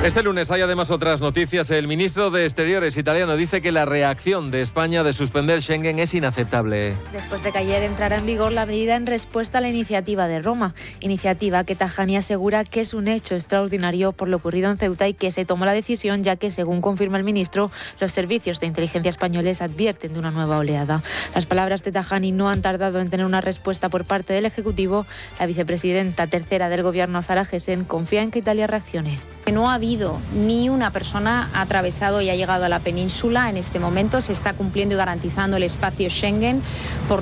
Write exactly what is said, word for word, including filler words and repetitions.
Este lunes hay además otras noticias. El ministro de Exteriores italiano dice que la reacción de España de suspender Schengen es inaceptable. Después de que ayer entrara en vigor la medida en respuesta a la iniciativa de Roma, iniciativa que Tajani asegura que es un hecho extraordinario por lo ocurrido en Ceuta y que se tomó la decisión ya que, según confirma el ministro, los servicios de inteligencia españoles advierten de una nueva oleada. Las palabras de Tajani no han tardado en tener una respuesta por parte del Ejecutivo. La vicepresidenta tercera del Gobierno, Sara Gessen, confía en que Italia reaccione. No ha habido ni una persona ha atravesado y ha llegado a la península. En este momento se está cumpliendo y garantizando el espacio Schengen. Por